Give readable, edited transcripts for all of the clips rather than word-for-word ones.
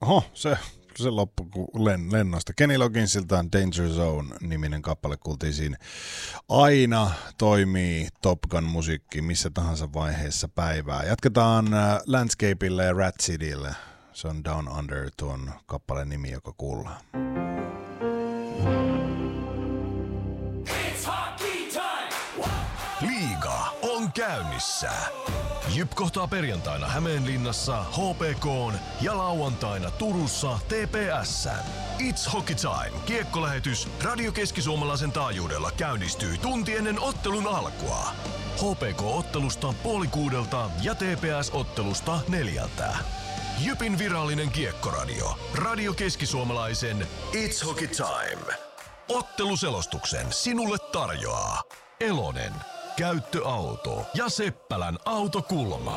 Oho, se loppui lennosta. Kenny Logginsiltaan Danger Zone-niminen kappale kuultiin siinä. Aina toimii Top Gun-musiikki missä tahansa vaiheessa päivää. Jatketaan Landscapeille ja Rat Citylle. Se on Down Under tuon kappaleen nimi, joka kuullaan. Liiga on käynnissä. JYP kohtaa perjantaina Hämeenlinnassa HPK:n ja lauantaina Turussa TPS:n. It's Hockey Time -kiekkolähetys Radio Keski-Suomalaisen taajuudella käynnistyy tunti ennen ottelun alkua. HPK-ottelusta 5:30 ja TPS-ottelusta 4:00. JYPin virallinen kiekkoradio. Radio Keski-Suomalaisen It's Hockey Time. Otteluselostuksen sinulle tarjoaa Elonen, Käyttöauto ja Seppälän autokulma.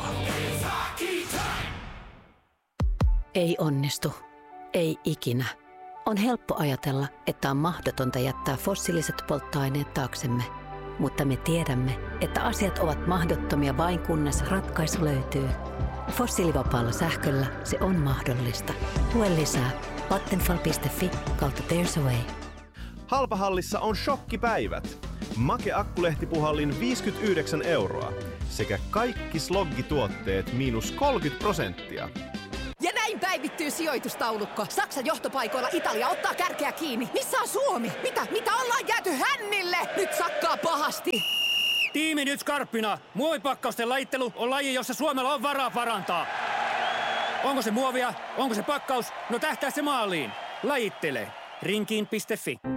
Ei onnistu. Ei ikinä. On helppo ajatella, että on mahdotonta jättää fossiiliset polttoaineet taaksemme. Mutta me tiedämme, että asiat ovat mahdottomia vain kunnes ratkaisu löytyy. Fossiilivapaalla sähköllä se on mahdollista. Lue lisää vattenfall.fi/there's a way. Halpahallissa on shokkipäivät. Make Akkulehtipuhallin 59 € sekä kaikki sloggituotteet -30%. Ja näin päivittyy sijoitustaulukko. Saksan johtopaikoilla Italia ottaa kärkeä kiinni. Missä on Suomi? Mitä ollaan jääty hännille? Nyt sakkaa pahasti. Tiimi nyt skarppina. Muovipakkausten lajittelu on laji, jossa Suomella on varaa parantaa. Onko se muovia? Onko se pakkaus? No tähtää se maaliin. Lajittele. Rinkiin.fi.